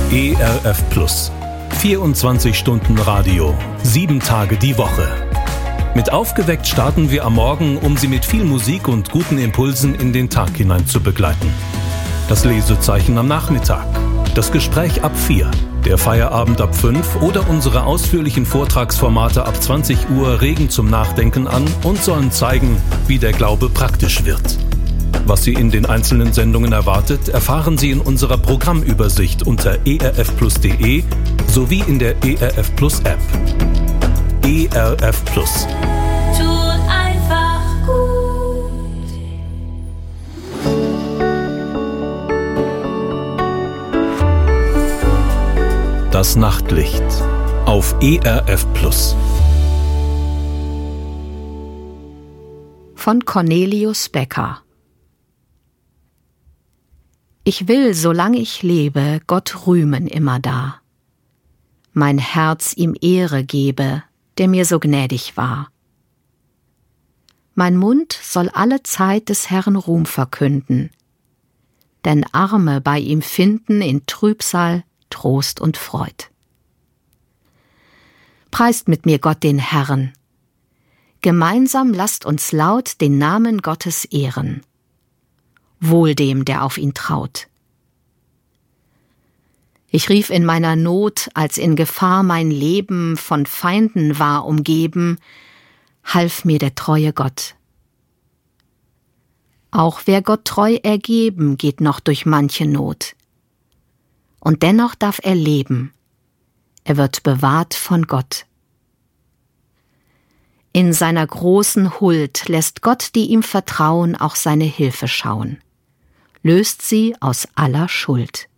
ERF Plus. 24 Stunden Radio, 7 Tage die Woche. Mit Aufgeweckt starten wir am Morgen, um Sie mit viel Musik und guten Impulsen in den Tag hinein zu begleiten. Das Lesezeichen am Nachmittag, das Gespräch ab 4, der Feierabend ab 5 oder unsere ausführlichen Vortragsformate ab 20 Uhr regen zum Nachdenken an und sollen zeigen, wie der Glaube praktisch wird. Was Sie in den einzelnen Sendungen erwartet, erfahren Sie in unserer Programmübersicht unter erfplus.de sowie in der ERF Plus App. ERF Plus. Tut einfach gut. Das Nachtlicht auf ERF Plus. Von Cornelius Becker. Ich will, solang ich lebe, Gott rühmen immerdar. Mein Herz ihm Ehre gebe, der mir so gnädig war. Mein Mund soll alle Zeit des Herrn Ruhm verkünden, denn Arme bei ihm finden in Trübsal Trost und Freud. Preist mit mir Gott den Herrn. Gemeinsam lasst uns laut den Namen Gottes ehren. Wohl dem, der auf ihn traut. Ich rief in meiner Not, als in Gefahr mein Leben von Feinden war umgeben, half mir der treue Gott. Auch wer Gott treu ergeben, geht noch durch manche Not. Und dennoch darf er leben. Er wird bewahrt von Gott. In seiner großen Huld lässt Gott, die ihm vertrauen, auch seine Hilfe schauen. Löst sie aus aller Schuld.